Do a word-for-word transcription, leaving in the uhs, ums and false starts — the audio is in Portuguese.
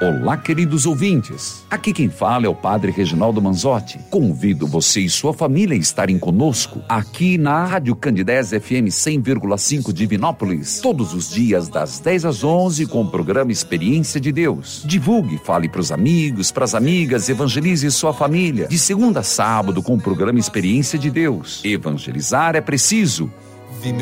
Olá, queridos ouvintes. Aqui quem fala é o Padre Reginaldo Manzotti. Convido você e sua família a estarem conosco aqui na Rádio Candidez F M cem vírgula cinco de Divinópolis, todos os dias das dez às onze com o programa Experiência de Deus. Divulgue, fale para os amigos, para as amigas, evangelize sua família. De segunda a sábado com o programa Experiência de Deus. Evangelizar é preciso.